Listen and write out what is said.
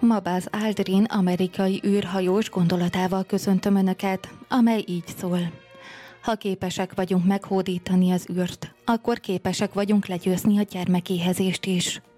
Ma Buzz Aldrin amerikai űrhajós gondolatával köszöntöm Önöket, amely így szól. Ha képesek vagyunk meghódítani az űrt, akkor képesek vagyunk legyőzni a gyermekéhezést is.